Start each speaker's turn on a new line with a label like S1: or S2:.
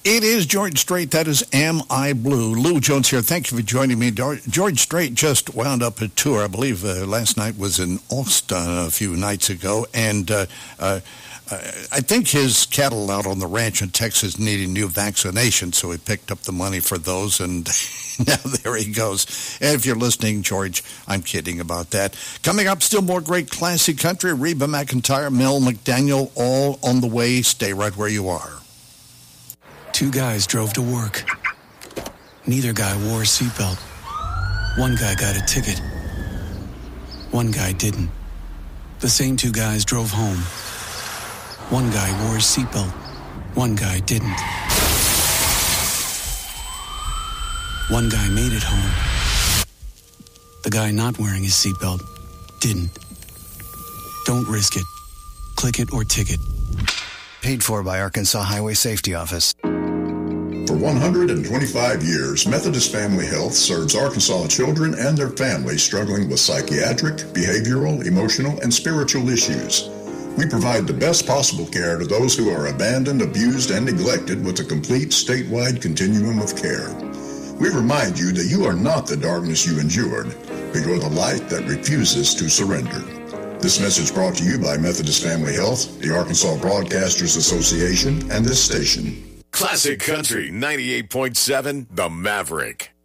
S1: It is George Strait. That is Am I Blue? Lou Jones here. Thank you for joining me. George Strait just wound up a tour. I believe last night was in Austin a few nights ago. And I think his cattle out on the ranch in Texas needed new vaccinations, so he picked up the money for those, and now there he goes. And if you're listening, George, I'm kidding about that. Coming up, still more great classic country. Reba McEntire, Mel McDaniel, all on the way. Stay right where you are.
S2: Two guys drove to work. Neither guy wore a seatbelt. One guy got a ticket. One guy didn't. The same two guys drove home. One guy wore his seatbelt. One guy didn't. One guy made it home. The guy not wearing his seatbelt didn't. Don't risk it. Click it or ticket.
S3: Paid for by Arkansas Highway Safety Office.
S4: For 125 years, Methodist Family Health serves Arkansas children and their families struggling with psychiatric, behavioral, emotional, and spiritual issues. We provide the best possible care to those who are abandoned, abused, and neglected with a complete statewide continuum of care. We remind you that you are not the darkness you endured, but you're the light that refuses to surrender. This message brought to you by Methodist Family Health, the Arkansas Broadcasters Association, and this station.
S5: Classic Country 98.7, The Maverick.